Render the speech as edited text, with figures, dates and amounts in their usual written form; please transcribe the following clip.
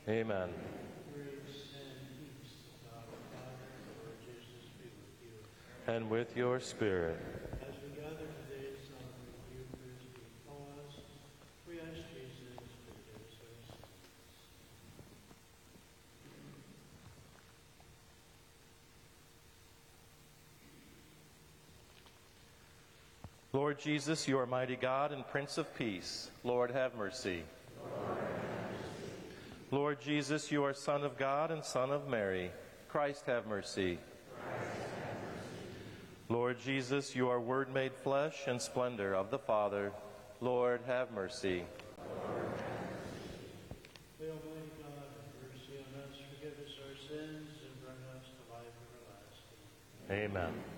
Amen. Grace and peace to God the Father and the Lord Jesus be with you. And with your spirit. As we gather today to celebrate the Eucharist before us, we ask Jesus to forgive us our sins. Lord Jesus, you are mighty God and Prince of Peace. Lord, have mercy. Lord Jesus, you are Son of God and Son of Mary. Christ, have mercy. Lord Jesus, you are Word made flesh and splendor of the Father. Lord, have mercy. May Almighty God have mercy on us, forgive us our sins, and bring us to life everlasting. Amen.